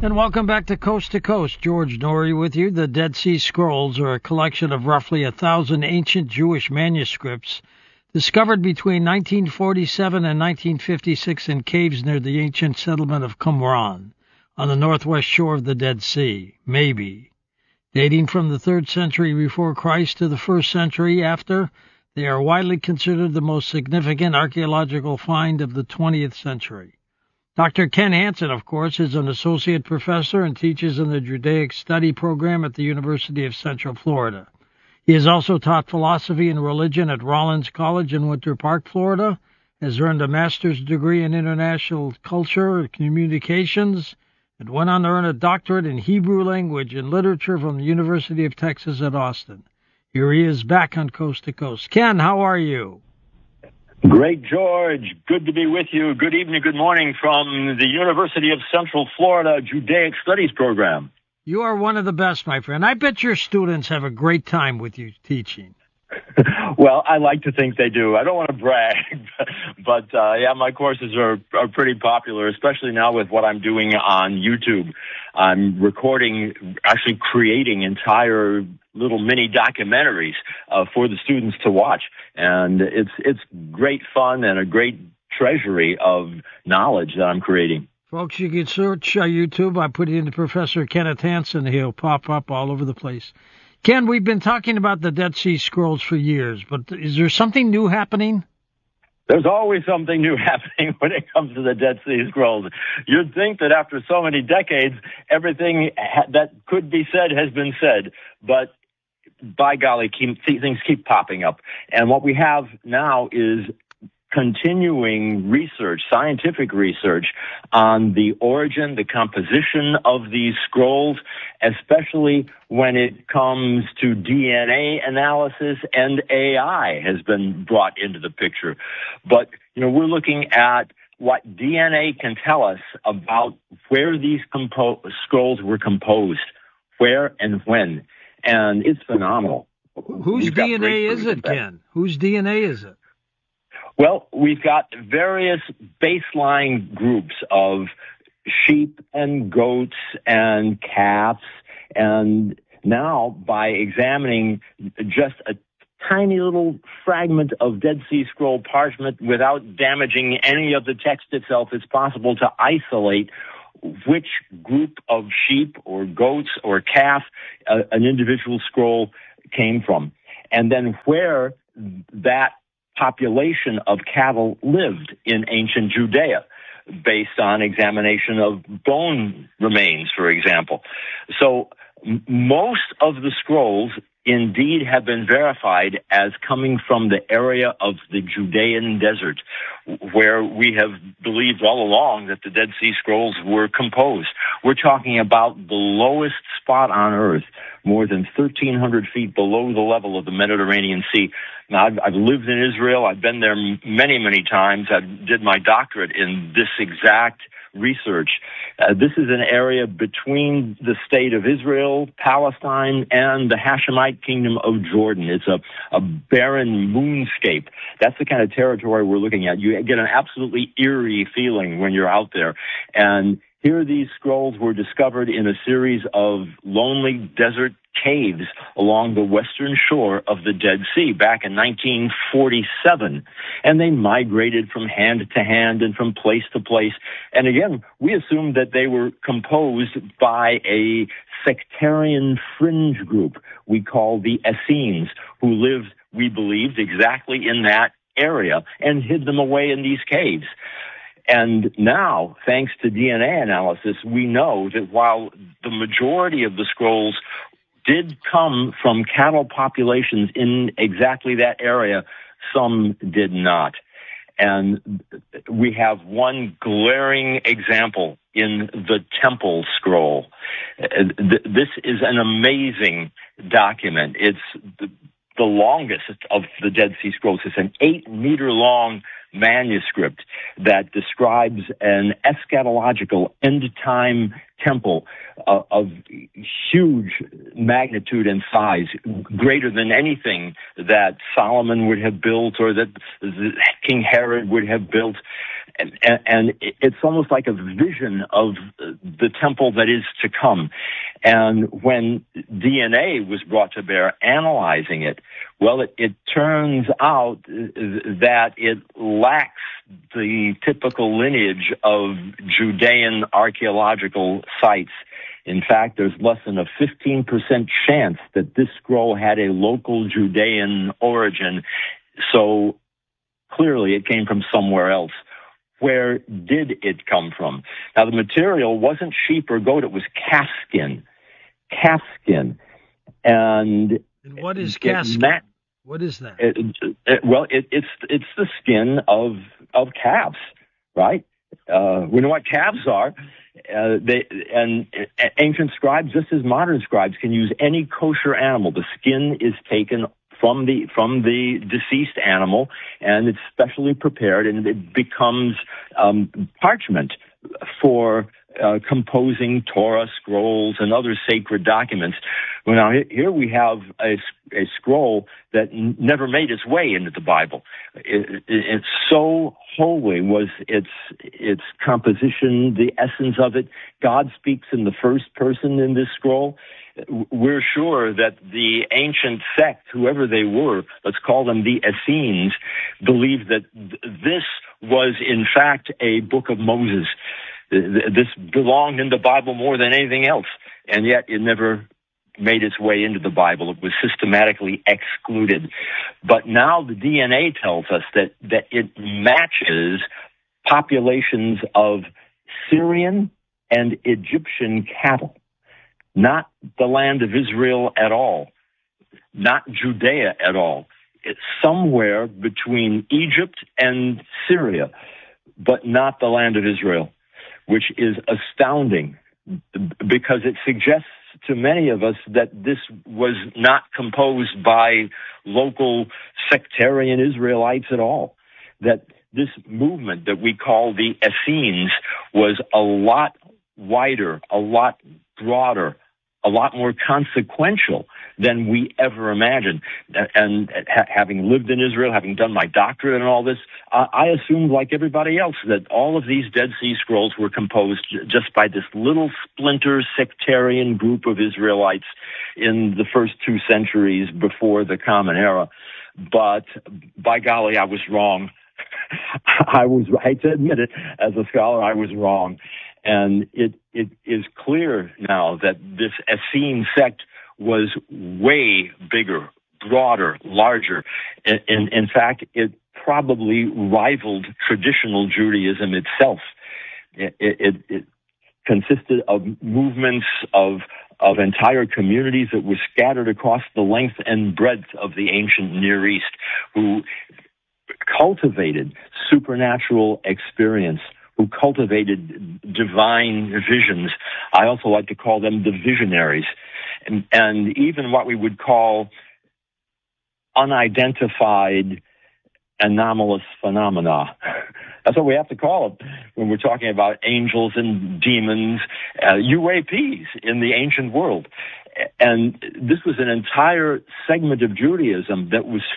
And welcome back to Coast. George Norrie with you. The Dead Sea Scrolls are a collection of roughly 1,000 ancient Jewish manuscripts discovered between 1947 and 1956 in caves near the ancient settlement of Qumran on the northwest shore of the Dead Sea, maybe. Dating from the 3rd century before Christ to the 1st century after, they are widely considered the most significant archaeological find of the 20th century. Dr. Ken Hansen, of course, is an associate professor and teaches in the Judaic Study program at the University of Central Florida. He has also taught philosophy and religion at Rollins College in Winter Park, Florida, has earned a master's degree in international culture and communications, and went on to earn a doctorate in Hebrew language and literature from the University of Texas at Austin. Here he is back on Coast to Coast. Ken, how are you? Great, George. Good to be with you. Good evening, good morning from the University of Central Florida Judaic Studies program. You are one of the best, my friend. I bet your students have a great time with you teaching. Well, I like to think they do. I don't want to brag, but yeah, my courses are pretty popular, especially now with what I'm doing on YouTube. I'm recording, actually creating entire little mini documentaries for the students to watch, and it's great fun and a great treasury of knowledge that I'm creating. Folks, you can search YouTube. I put it into Professor Kenneth Hansen. He'll pop up all over the place. Ken, we've been talking about the Dead Sea Scrolls for years, but is there something new happening? There's always something new happening when it comes to the Dead Sea Scrolls. You'd think that after so many decades, everything that could be said has been said, but by golly, things keep popping up. And what we have now is continuing research, scientific research on the origin, the composition of these scrolls, especially when it comes to DNA analysis, and AI has been brought into the picture. But, we're looking at what DNA can tell us about where these scrolls were composed, where and when. And it's phenomenal. Whose DNA is it, Ken? Whose DNA is it? Well, we've got various baseline groups of sheep and goats and calves, and now by examining just a tiny little fragment of Dead Sea Scroll parchment without damaging any of the text itself, it's possible to isolate which group of sheep or goats or calf an individual scroll came from, and then where that population of cattle lived in ancient Judea, based on examination of bone remains, for example. So most of the scrolls indeed have been verified as coming from the area of the Judean desert, where we have believed all along that the Dead Sea Scrolls were composed. We're talking about the lowest spot on Earth, more than 1,300 feet below the level of the Mediterranean Sea. Now, I've lived in Israel. I've been there many, many times. I did my doctorate in this exact research. This is an area between the state of Israel, Palestine, and the Hashemite kingdom of Jordan. It's a barren moonscape. That's the kind of territory we're looking at. You get an absolutely eerie feeling when you're out there. And here these scrolls were discovered in a series of lonely desert caves along the western shore of the Dead Sea back in 1947. And they migrated from hand to hand and from place to place. And again, we assumed that they were composed by a sectarian fringe group we call the Essenes, who lived, we believed, exactly in that area and hid them away in these caves. And now, thanks to DNA analysis, we know that while the majority of the scrolls did come from cattle populations in exactly that area, some did not. And we have one glaring example in the Temple Scroll. This is an amazing document. It's the longest of the Dead Sea Scrolls. It's an 8-meter-long manuscript that describes an eschatological end-time temple of huge magnitude and size, greater than anything that Solomon would have built or that King Herod would have built. And it's almost like a vision of the temple that is to come. And when DNA was brought to bear analyzing it, well, it turns out that it lacks the typical lineage of Judean archaeological sites. In fact, there's less than a 15% chance that this scroll had a local Judean origin. So clearly it came from somewhere else. Where did it come from? Now, the material wasn't sheep or goat, it was calf skin. Calf skin. And what is calf skin? What is that? It's the skin of calves, right? We know what calves are. Ancient scribes, just as modern scribes, can use any kosher animal. The skin is taken from the deceased animal, and it's specially prepared, and it becomes parchment for composing Torah scrolls and other sacred documents. Well, now here we have a scroll that never made its way into the Bible. It's so holy was its composition, the essence of it. God speaks in the first person in this scroll. We're sure that the ancient sect, whoever they were, let's call them the Essenes, believed that this was in fact a book of Moses. This belonged in the Bible more than anything else, and yet it never made its way into the Bible. It was systematically excluded. But now the DNA tells us that it matches populations of Syrian and Egyptian cattle, not the land of Israel at all, not Judea at all. It's somewhere between Egypt and Syria, but not the land of Israel, which is astounding because it suggests to many of us that this was not composed by local sectarian Israelites at all, that this movement that we call the Essenes was a lot wider, a lot broader, a lot more consequential than we ever imagined. And having lived in Israel, having done my doctorate and all this, I assumed, like everybody else, that all of these Dead Sea Scrolls were composed just by this little splinter sectarian group of Israelites in the first 2 centuries before the Common Era. But by golly, I was wrong. I hate to admit it, as a scholar, I was wrong. And it is clear now that this Essene sect was way bigger, broader, larger. In fact, it probably rivaled traditional Judaism itself. It consisted of movements of entire communities that were scattered across the length and breadth of the ancient Near East, who cultivated supernatural experience, who cultivated divine visions. I also like to call them the visionaries, and even what we would call unidentified anomalous phenomena. That's what we have to call it when we're talking about angels and demons, UAPs in the ancient world. And this was an entire segment of Judaism that was